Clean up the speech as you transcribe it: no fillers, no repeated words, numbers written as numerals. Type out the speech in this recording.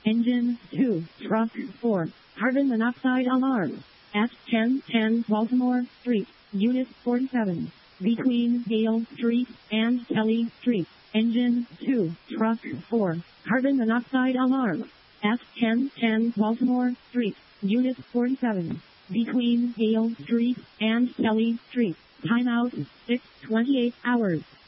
Engine 2, Truck 4, carbon monoxide alarm. At 1010 Baltimore Street, Unit 47, between Gale Street and Kelly Street. Engine 2, Truck 4, carbon monoxide alarm. At 1010 Baltimore Street, Unit 47, between Gale Street and Kelly Street. Timeout 6:28 hours.